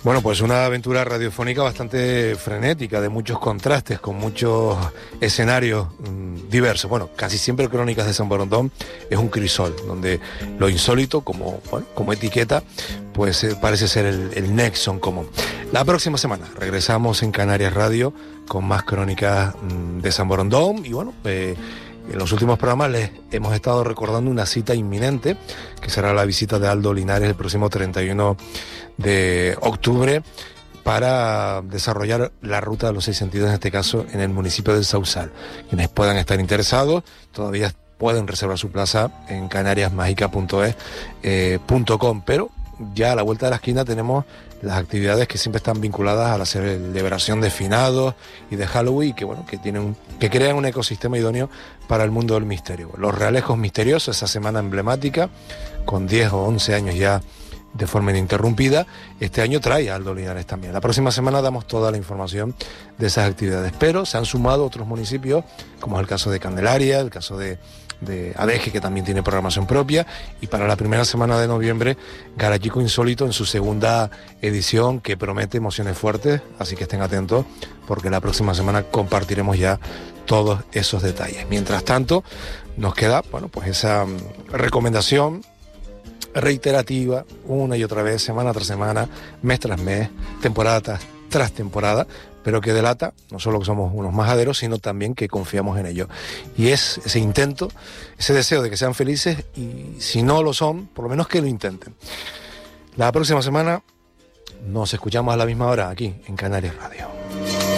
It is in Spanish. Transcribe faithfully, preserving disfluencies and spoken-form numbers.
Bueno, pues una aventura radiofónica bastante frenética, de muchos contrastes, con muchos escenarios mmm, diversos. Bueno, casi siempre Crónicas de San Borondón es un crisol, donde lo insólito, como, bueno, como etiqueta, pues eh, parece ser el, el nexo en común. La próxima semana regresamos en Canarias Radio con más Crónicas mmm, de San Borondón y bueno, eh, en los últimos programas les hemos estado recordando una cita inminente, que será la visita de Aldo Linares el próximo treinta y uno de octubre, para desarrollar la ruta de los seis sentidos, en este caso en el municipio del Sausal. Quienes puedan estar interesados todavía pueden reservar su plaza en canarias mágica punto es punto com, pero ya a la vuelta de la esquina tenemos las actividades que siempre están vinculadas a la celebración de finados y de Halloween, que bueno, que tienen, que crean un ecosistema idóneo para el mundo del misterio. Los Realejos Misteriosos, esa semana emblemática, con diez o once años ya de forma ininterrumpida, este año trae a Aldo Linares también. La próxima semana damos toda la información de esas actividades, pero se han sumado otros municipios, como es el caso de Candelaria, el caso de de Adeje, que también tiene programación propia, y para la primera semana de noviembre, Garachico Insólito en su segunda edición, que promete emociones fuertes, así que estén atentos, porque la próxima semana compartiremos ya todos esos detalles. Mientras tanto, nos queda, bueno, pues esa recomendación reiterativa, una y otra vez, semana tras semana, mes tras mes, temporada tras, tras temporada, pero que delata no solo que somos unos majaderos, sino también que confiamos en ellos. Y es ese intento, ese deseo de que sean felices, y si no lo son, por lo menos que lo intenten. La próxima semana nos escuchamos a la misma hora aquí en Canarias Radio.